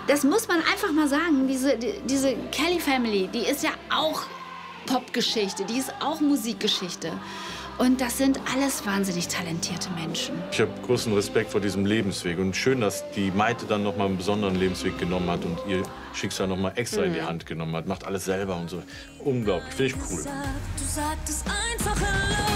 Das muss man einfach mal sagen. Diese Kelly Family, die ist ja auch Popgeschichte, die ist auch Musikgeschichte. Und das sind alles wahnsinnig talentierte Menschen. Ich habe großen Respekt vor diesem Lebensweg. Und schön, dass die Maite dann noch mal einen besonderen Lebensweg genommen hat und ihr Schicksal noch mal extra in die Hand genommen hat. Macht alles selber und so. Unglaublich, finde ich cool. Du sagtest einfach Hello.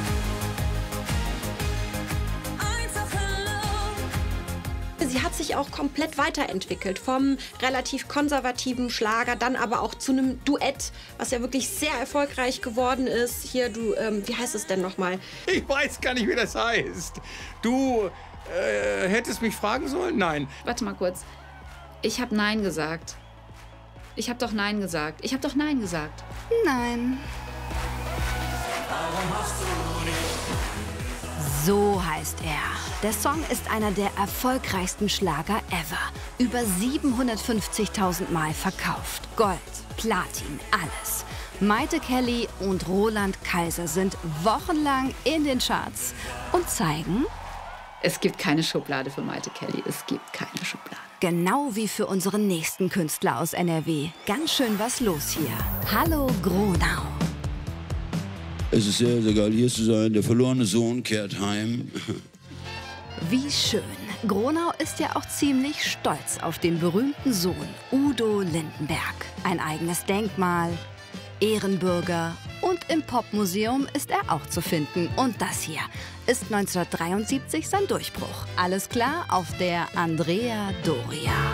Sie hat sich auch komplett weiterentwickelt, vom relativ konservativen Schlager, dann aber auch zu einem Duett, was ja wirklich sehr erfolgreich geworden ist. Hier, du, wie heißt es denn nochmal? Ich weiß gar nicht, wie das heißt. Du hättest mich fragen sollen? Nein. Warte mal kurz. Ich habe Nein gesagt. Ich habe doch Nein gesagt. Ich habe doch Nein gesagt. Nein. Warum hast du nicht? So heißt er. Der Song ist einer der erfolgreichsten Schlager ever. Über 750.000 Mal verkauft. Gold, Platin, alles. Maite Kelly und Roland Kaiser sind wochenlang in den Charts und zeigen... Es gibt keine Schublade für Maite Kelly. Es gibt keine Schublade. Genau wie für unseren nächsten Künstler aus NRW. Ganz schön was los hier. Hallo Gronau. Es ist sehr, sehr geil, hier zu sein. Der verlorene Sohn kehrt heim. Wie schön. Gronau ist ja auch ziemlich stolz auf den berühmten Sohn Udo Lindenberg. Ein eigenes Denkmal, Ehrenbürger und im Popmuseum ist er auch zu finden. Und das hier ist 1973 sein Durchbruch. Alles klar auf der Andrea Doria.